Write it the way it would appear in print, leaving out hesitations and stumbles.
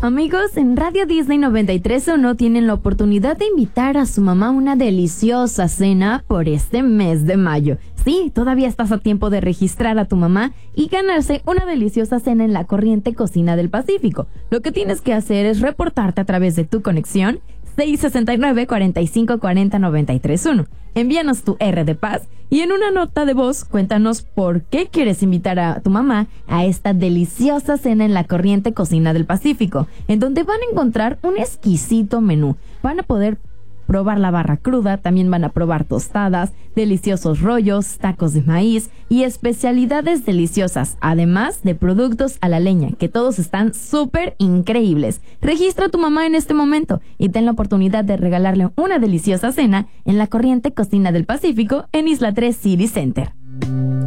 Amigos, en Radio Disney 93.1 tienen la oportunidad de invitar a su mamá a una deliciosa cena por este mes de mayo. Sí, todavía estás a tiempo de registrar a tu mamá y ganarse una deliciosa cena en la Corriente Cocina del Pacífico. Lo que tienes que hacer es reportarte a través de tu conexión 669-4540-931. Envíanos tu R de paz y en una nota de voz cuéntanos por qué quieres invitar a tu mamá a esta deliciosa cena en la Corriente Cocina del Pacífico, en donde van a encontrar un exquisito menú. Van a poder probar la barra cruda, también van a probar tostadas, deliciosos rollos, tacos de maíz y especialidades deliciosas, además de productos a la leña, que todos están súper increíbles. Registra a tu mamá en este momento y ten la oportunidad de regalarle una deliciosa cena en la Corriente Cocina del Pacífico en Isla 3 City Center.